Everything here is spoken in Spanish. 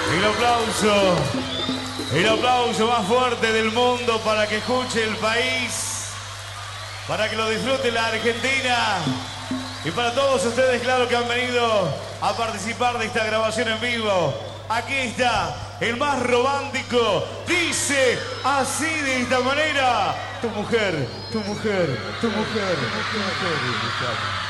El aplauso más fuerte del mundo para que escuche el país, para que lo disfrute la Argentina y para todos ustedes, claro, que han venido a participar de esta grabación en vivo. Aquí está el más romántico, dice así, de esta manera: tu mujer, tu mujer, tu mujer, tu mujer, tu mujer.